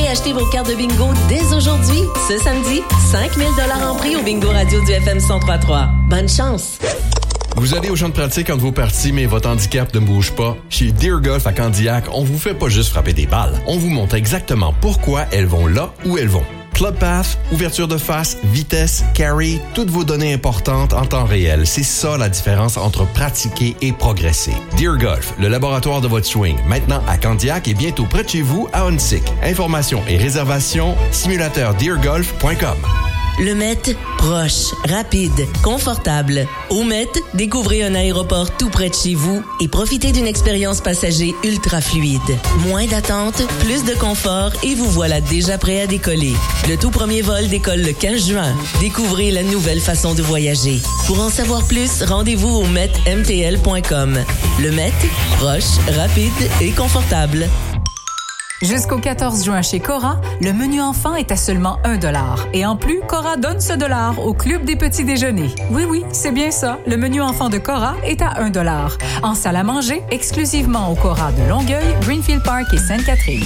et achetez vos cartes de bingo dès aujourd'hui. Ce samedi, 5 000 $ en prix au bingo radio du FM 103.3. Bonne chance! Vous allez au champ de pratique entre vos parties, mais votre handicap ne bouge pas. Chez Deer Golf à Candiac, on vous fait pas juste frapper des balles. On vous montre exactement pourquoi elles vont là où elles vont. Club Path, ouverture de face, vitesse, carry, toutes vos données importantes en temps réel. C'est ça la différence entre pratiquer et progresser. Deer Golf, le laboratoire de votre swing, maintenant à Candiac et bientôt près de chez vous à Huntsic. Informations et réservations, simulateurdeergolf.com. Le Met, proche, rapide, confortable. Au Met, découvrez un aéroport tout près de chez vous et profitez d'une expérience passager ultra fluide. Moins d'attente, plus de confort et vous voilà déjà prêt à décoller. Le tout premier vol décolle le 15 juin. Découvrez la nouvelle façon de voyager. Pour en savoir plus, rendez-vous au metmtl.com. Le Met, proche, rapide et confortable. Jusqu'au 14 juin chez Cora, le menu enfant est à seulement 1 $. Et en plus, Cora donne ce $, au Club des petits déjeuners. Oui, c'est bien ça. Le menu enfant de Cora est à 1 $. En salle à manger, exclusivement au Cora de Longueuil, Greenfield Park et Sainte-Catherine.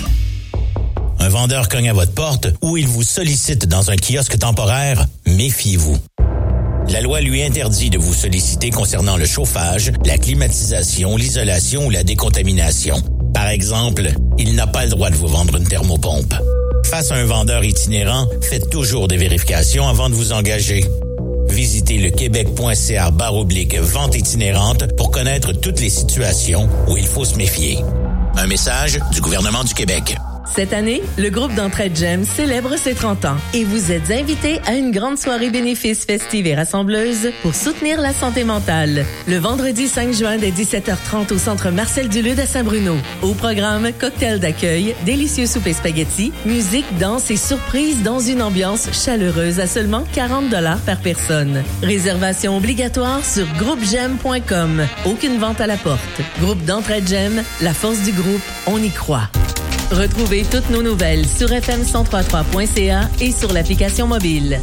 Un vendeur cogne à votre porte ou il vous sollicite dans un kiosque temporaire, méfiez-vous. La loi lui interdit de vous solliciter concernant le chauffage, la climatisation, l'isolation ou la décontamination. Par exemple, il n'a pas le droit de vous vendre une thermopompe. Face à un vendeur itinérant, faites toujours des vérifications avant de vous engager. Visitez le québec.ca/vente itinérante pour connaître toutes les situations où il faut se méfier. Un message du gouvernement du Québec. Cette année, le groupe d'entraide GEM célèbre ses 30 ans et vous êtes invités à une grande soirée bénéfice festive et rassembleuse pour soutenir la santé mentale. Le vendredi 5 juin dès 17h30 au centre Marcel Dulude à Saint-Bruno. Au programme, cocktail d'accueil, délicieux souper spaghetti, musique, danse et surprise dans une ambiance chaleureuse à seulement 40 $ par personne. Réservation obligatoire sur groupegem.com. Aucune vente à la porte. Groupe d'entraide GEM, la force du groupe, on y croit. Retrouvez toutes nos nouvelles sur fm1033.ca et sur l'application mobile.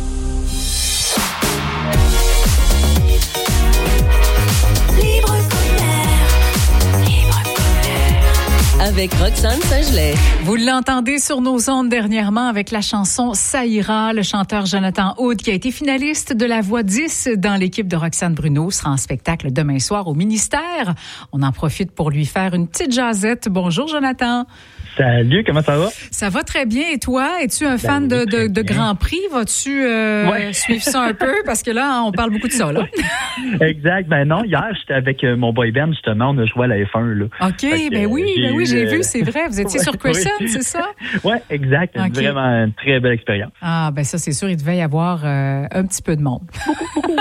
Avec Roxane Saint-Gelais. Vous l'entendez sur nos ondes dernièrement avec la chanson Ça ira. Le chanteur Jonathan Hood, qui a été finaliste de la Voix 10 dans l'équipe de Roxane Bruno, sera en spectacle demain soir au ministère. On en profite pour lui faire une petite jasette. Bonjour Jonathan. Salut, comment ça va? Ça va très bien. Et toi, es-tu un fan de Grand Prix? Vas-tu suivre ça un peu? Parce que là, on parle beaucoup de ça, là. Exact. Ben non, hier, j'étais avec mon boy band, justement. On a joué à la F1, là. OK, oui, j'ai vu, c'est vrai. Vous étiez sur Crescent, c'est ça? Oui, exact. Okay. Vraiment une très belle expérience. Ah, ben ça, c'est sûr, il devait y avoir un petit peu de monde. Beaucoup.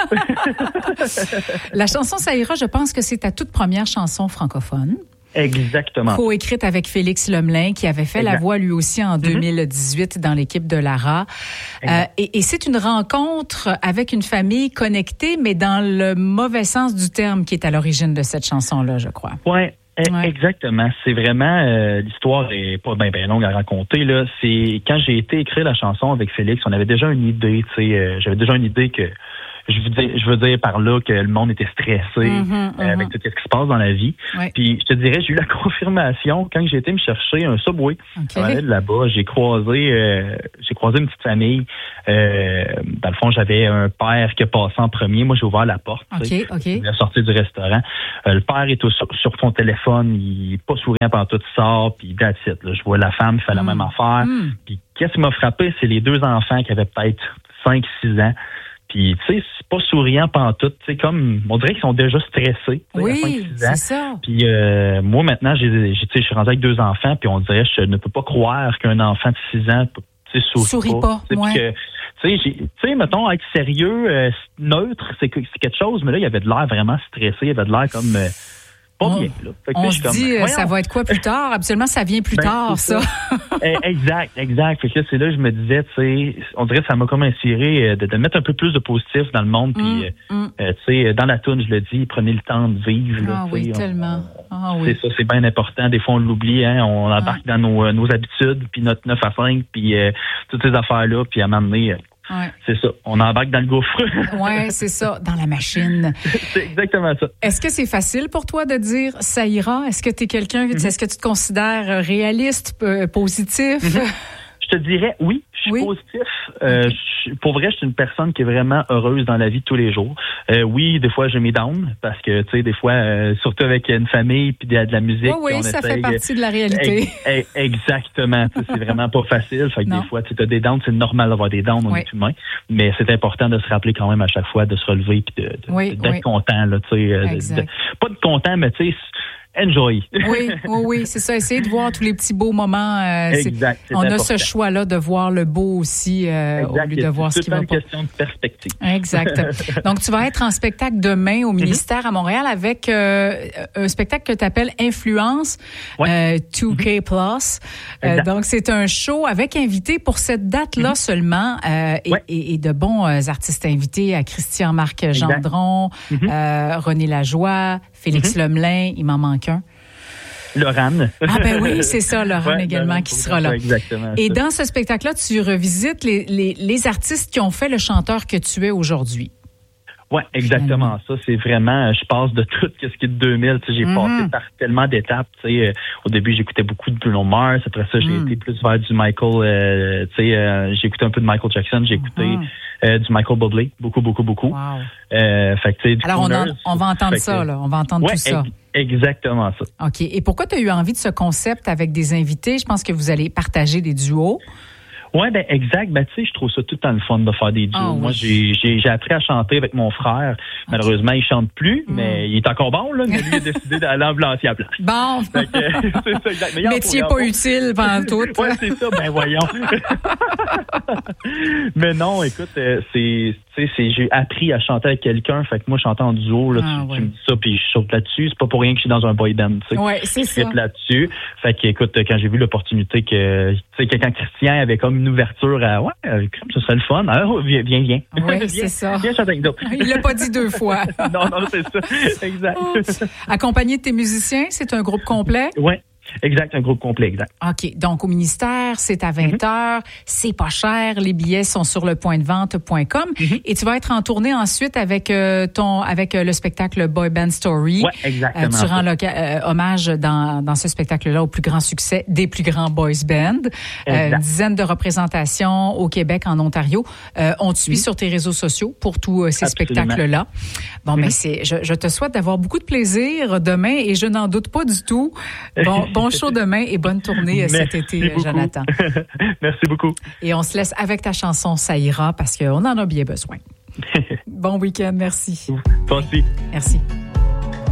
La chanson Ça ira, je pense que c'est ta toute première chanson francophone. Exactement. Co-écrite avec Félix Lemelin, qui avait fait la voix lui aussi en 2018 dans l'équipe de Lara. Et c'est une rencontre avec une famille connectée, mais dans le mauvais sens du terme, qui est à l'origine de cette chanson-là, je crois. Ouais. Exactement. C'est vraiment l'histoire est pas bien longue à raconter là. C'est quand j'ai été écrire la chanson avec Félix, on avait déjà une idée. J'avais déjà une idée que je veux dire par là que le monde était stressé avec tout ce qui se passe dans la vie. Ouais. Puis je te dirais, j'ai eu la confirmation quand j'ai été me chercher un Subway. On allait de là-bas, j'ai croisé une petite famille. Dans le fond, j'avais un père qui est passé en premier. Moi, j'ai ouvert la porte. Il est sorti du restaurant. Le père est sur son téléphone, il est pas souriant pendant tout sort. Puis that's it, là. Je vois la femme, il fait la même affaire. Puis qu'est-ce qui m'a frappé, c'est les deux enfants qui avaient peut-être 5-6 ans. Puis, tu sais, c'est pas souriant pantoute. Tu sais, comme, on dirait qu'ils sont déjà stressés. Oui, c'est ça. Puis, moi, maintenant, je suis rendu avec 2 enfants, puis on dirait, je ne peux pas croire qu'un enfant de 6 ans, tu sais, sourit pas. Ouais. Tu sais, mettons, être sérieux, neutre, c'est quelque chose, mais là, il avait de l'air vraiment stressé, il avait de l'air comme... pas bien, là. On se dit, ça va être quoi plus tard? Absolument, ça vient plus tard, ça. Exact. Fait que là, c'est là que je me disais, tu sais, on dirait que ça m'a comme inspiré de mettre un peu plus de positif dans le monde. Puis, tu sais, dans la toune, je le dis, prenez le temps de vivre. Là, oui, tellement. C'est ça, c'est bien important. Des fois, on l'oublie, hein. On embarque dans nos habitudes, puis notre 9 à 5, puis toutes ces affaires-là, puis à m'amener... Ouais. C'est ça. On embarque dans le gouffre. Oui, c'est ça, dans la machine. C'est exactement ça. Est-ce que c'est facile pour toi de dire ça ira? Est-ce que tu es quelqu'un, est-ce que tu te considères réaliste, positif? Je Je te dirais, oui, je suis positif. Pour vrai, je suis une personne qui est vraiment heureuse dans la vie de tous les jours. Oui, des fois, j'ai mes downs parce que, tu sais, des fois, surtout avec une famille puis de la musique. Oui, ça fait partie de la réalité. Exactement. C'est vraiment pas facile. Fait que des fois, tu as des downs, c'est normal d'avoir des downs, on est humain. Mais c'est important de se rappeler quand même à chaque fois de se relever puis d'être content, là, tu sais. Pas de content, mais tu sais, enjoy. Oui, c'est ça. Essayez de voir tous les petits beaux moments. Exact. On a ce choix-là de voir le beau aussi au lieu de voir ce qui va pas. C'est une question de perspective. Exact. Donc, tu vas être en spectacle demain au ministère à Montréal avec un spectacle que tu appelles Influence 2K Plus. Donc, c'est un show avec invités pour cette date-là seulement et de bons artistes invités à Christian-Marc Gendron, René Lajoie, Félix Lemelin, il m'en manque un. Lorane. Ah ben oui, c'est ça, Lorane également qui sera là. Exactement. Et dans ce spectacle-là, tu revisites les artistes qui ont fait le chanteur que tu es aujourd'hui. Oui, exactement. Ça, c'est vraiment, je passe de tout ce qui est de 2000. Tu sais, j'ai passé par tellement d'étapes. Tu sais, au début, j'écoutais beaucoup de Bruno Mars. Après ça, j'ai été plus vers du Michael. Tu sais, j'ai écouté un peu de Michael Jackson. J'ai écouté du Michael Bublé, beaucoup. Wow. Fait que, tu sais, alors, on va entendre ça, là. On va entendre tout ça. Exactement ça. OK. Et pourquoi tu as eu envie de ce concept avec des invités? Je pense que vous allez partager des duos. Oui, ben exact. Ben tu sais, je trouve ça tout le temps le fun de faire des duos. Moi, j'ai appris à chanter avec mon frère. Malheureusement, il chante plus, mais il est encore bon, là. Mais lui, il a décidé d'aller ambulancier à la place. Bon. C'est ça, exact. Mais métier pas utile pendant tout. Oui, c'est ça. Ben voyons. Mais non, écoute, j'ai appris à chanter avec quelqu'un. Fait que moi, chanter en duo, là, tu me dis ça, puis je saute là-dessus. C'est pas pour rien que je suis dans un boy band, tu sais. Oui, c'est ça. Je là-dessus. Fait que, écoute, quand j'ai vu l'opportunité que, tu sais, quand Christian avait comme une ouverture à, ce serait le fun. Alors, viens. Oui, c'est ça. Viens chanter avec nous. Il l'a pas dit 2 fois. non, c'est ça. Exact. Accompagné de tes musiciens, c'est un groupe complet? Oui. Exact, un groupe complet, exact. OK. Donc, au ministère, c'est à 20h. C'est pas cher. Les billets sont sur lepointdevente.com. Et tu vas être en tournée ensuite avec le spectacle Boy Band Story. Oui, exactement. Tu rends hommage dans ce spectacle-là au plus grand succès des plus grands boys band. Une dizaine de représentations au Québec, en Ontario. On te suit sur tes réseaux sociaux pour tous ces spectacles-là. Bon, mais je te souhaite d'avoir beaucoup de plaisir demain et je n'en doute pas du tout. Bon show demain et bonne tournée cet été, Jonathan. Merci beaucoup. Et on se laisse avec ta chanson Ça ira parce qu'on en a bien besoin. Bon week-end, merci. Toi aussi. Merci.